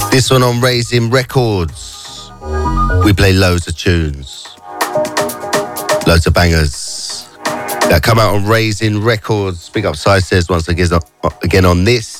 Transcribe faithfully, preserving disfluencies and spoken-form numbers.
This one on Raising Records. We play loads of tunes. Loads of bangers that come out on Raising Records. Big up Sai Says once again on this.